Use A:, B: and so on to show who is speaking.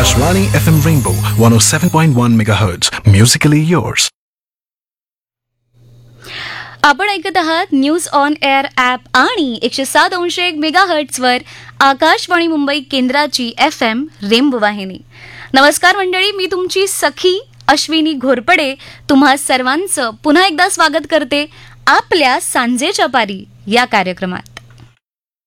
A: Akashvani FM Rainbow 107.1 MHz. Musically yours.
B: आपण ऐकत आहात न्यूज ऑन एअर ॲप आणि 107.1 मेगाहर्ट्झ वर आकाशवाणी मुंबई केंद्राची FM रेम्बो वाहिनी. नमस्कार मंडळी, मी तुमची सखी अश्विनी घोरपडे तुम्हा सर्वांचं पुन्हा एकदा स्वागत करते आपल्या सांजेच्या पारी या कार्यक्रमात.